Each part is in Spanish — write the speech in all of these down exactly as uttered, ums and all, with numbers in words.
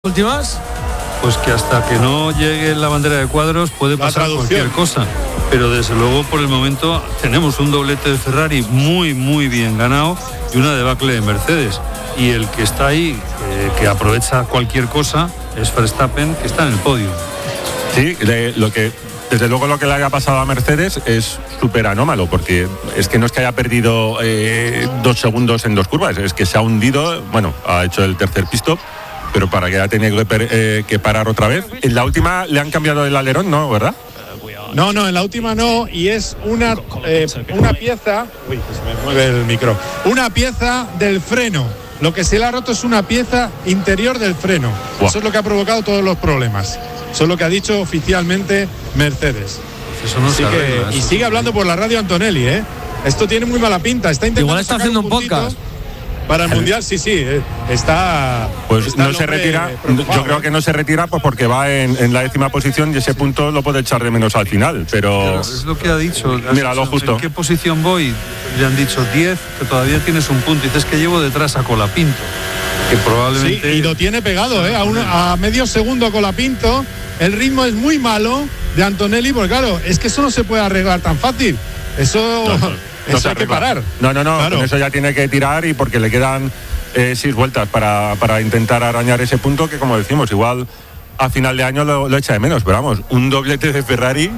últimas? Pues que hasta que no llegue la bandera de cuadros puede pasar cualquier cosa. Pero desde luego por el momento tenemos un doblete de Ferrari muy muy bien ganado y una debacle de Mercedes. Y el que está ahí, eh, que aprovecha cualquier cosa, es Verstappen, que está en el podio. Sí, de, lo que, desde luego lo que le haya pasado a Mercedes es súper anómalo, porque es que no es que haya perdido eh, dos segundos en dos curvas, es que se ha hundido, bueno, ha hecho el tercer pit stop, pero para que haya tenido que, per, eh, que parar otra vez. En la última le han cambiado el alerón, ¿no? ¿Verdad? No, no, en la última no, y es una, eh, una pieza, uy, que se me mueve el micro, una pieza del freno. Lo que se le ha roto es una pieza interior del freno. Wow. Eso es lo que ha provocado todos los problemas. Eso es lo que ha dicho oficialmente Mercedes. Eso no Así se que, arregla, y sigue hablando por la radio Antonelli, ¿eh? Esto tiene muy mala pinta. Está intentando Igual está haciendo un, un podcast. Para el Mundial, sí, sí, está... Pues está no se retira, yo creo que no se retira pues porque va en, en la décima posición y ese punto lo puede echar de menos al final, pero... pero es lo que ha dicho. Mira, lo justo. ¿En qué posición voy? Le han dicho diez, que todavía tienes un punto. Y dices que llevo detrás a Colapinto, que probablemente... Sí, y lo tiene pegado, ¿eh? A, un, a medio segundo Colapinto. El ritmo es muy malo de Antonelli, porque claro, es que eso no se puede arreglar tan fácil. Eso... No, no. No eso hay que parar. No, no, no, claro. Con eso ya tiene que tirar y porque le quedan eh, seis vueltas para, para intentar arañar ese punto que, como decimos, igual a final de año lo, lo echa de menos. Pero vamos, un doblete de Ferrari,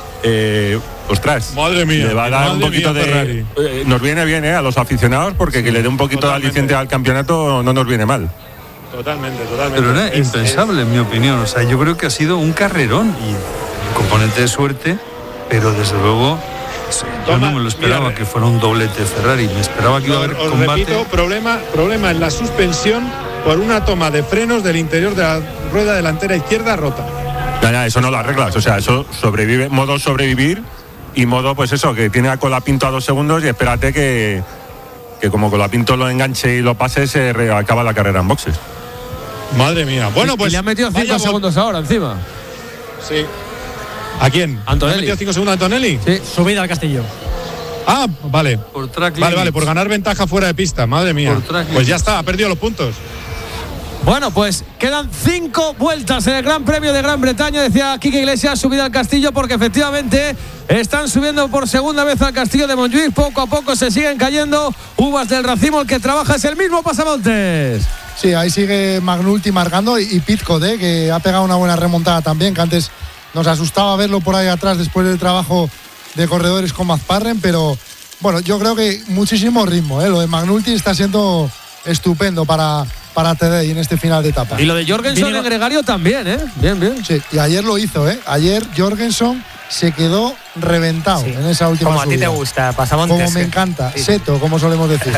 eh, ostras, madre mía, le va a dar un poquito mía, de... Eh, nos viene bien eh, a los aficionados porque sí, que le dé un poquito totalmente de aliciente al campeonato no nos viene mal. Totalmente, totalmente. Pero era es, impensable, es... en mi opinión. O sea, yo creo que ha sido un carrerón y un componente de suerte, pero desde luego... Yo no me lo esperaba mira, que fuera un doblete Ferrari, me esperaba que iba a haber os combate. Repito, problema, problema en la suspensión por una toma de frenos del interior de la rueda delantera izquierda rota. Ya, ya, eso no lo arreglas, o sea, eso sobrevive, modo sobrevivir y modo, pues eso, que tiene a Colapinto a dos segundos y espérate que, que como Colapinto lo enganche y lo pase, se re, acaba la carrera en boxes. Madre mía, bueno, pues... Y le ha metido cinco segundos ahora encima. Sí. ¿A quién? Antonelli. ¿Ha metido cinco segundos a Antonelli? Sí, subida al Castillo. Ah, vale. Por track vale, vale, por ganar ventaja fuera de pista, madre mía. Pues ya está, ha perdido los puntos. Bueno, pues quedan cinco vueltas en el Gran Premio de Gran Bretaña, decía Quique Iglesias, subida al Castillo, porque efectivamente están subiendo por segunda vez al Castillo de Montjuïc, poco a poco se siguen cayendo uvas del racimo, el que trabaja es el mismo Pasamontes. Sí, ahí sigue Magnulti marcando y, y Pizcot, ¿eh? Que ha pegado una buena remontada también, que antes nos asustaba verlo por ahí atrás después del trabajo de corredores con Mazparren, pero bueno, yo creo que muchísimo ritmo, ¿eh? Lo de Magnulti está siendo estupendo para, para T D I en este final de etapa. Y lo de Jorgensen en Gregario también, ¿eh? Bien, bien. Sí, y ayer lo hizo, ¿eh? Ayer Jorgensen se quedó reventado sí. en esa última Como subida. a ti te gusta, Pasamontes. Como me encanta, sí. Seto, como solemos decir.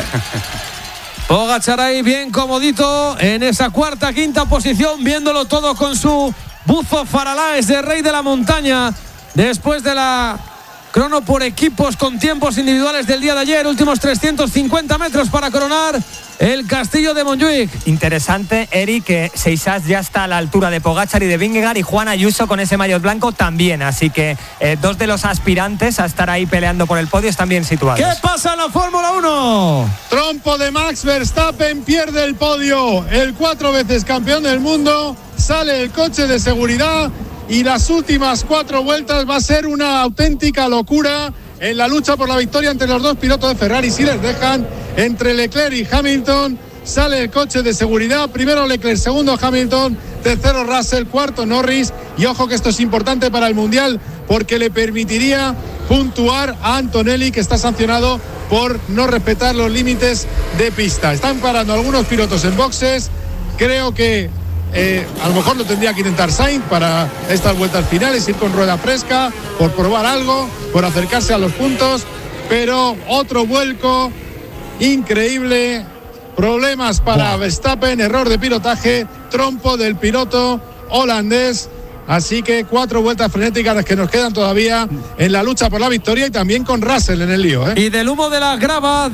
Pogačar ahí bien comodito en esa cuarta, quinta posición, viéndolo todo con su buzo Faralaes de Rey de la Montaña, después de la crono por equipos con tiempos individuales del día de ayer, últimos trescientos cincuenta metros para coronar el Castillo de Montjuïc. Interesante, Eric, que Seixas ya está a la altura de Pogačar y de Vingegaard, y Juan Ayuso con ese maillot blanco también, así que eh, dos de los aspirantes a estar ahí peleando por el podio están bien situados. ¿Qué pasa en la Fórmula uno? Trompo de Max Verstappen, pierde el podio, el cuatro veces campeón del mundo, sale el coche de seguridad y las últimas cuatro vueltas va a ser una auténtica locura en la lucha por la victoria entre los dos pilotos de Ferrari. Si les dejan, entre Leclerc y Hamilton, sale el coche de seguridad, primero Leclerc, segundo Hamilton, tercero Russell, cuarto Norris, y ojo que esto es importante para el Mundial porque le permitiría puntuar a Antonelli, que está sancionado por no respetar los límites de pista. Están parando algunos pilotos en boxes, creo que Eh, a lo mejor lo tendría que intentar Sainz para estas vueltas finales, ir con rueda fresca, por probar algo, por acercarse a los puntos, pero otro vuelco increíble, problemas para Verstappen, error de pilotaje, trompo del piloto holandés. Así que cuatro vueltas frenéticas las que nos quedan todavía en la lucha por la victoria, y también con Russell en el lío, ¿eh? Y del humo de la grava,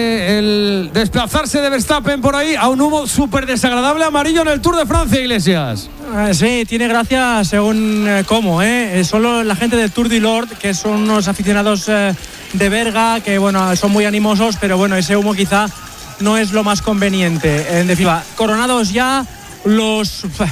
del de desplazarse de Verstappen por ahí, a un humo súper desagradable amarillo en el Tour de Francia, Iglesias. Eh, sí, tiene gracia según eh, cómo, ¿eh? Solo la gente del Tour du Nord, que son unos aficionados eh, de Berga, que bueno, son muy animosos, pero bueno, ese humo quizá no es lo más conveniente. En definitiva, coronados ya los...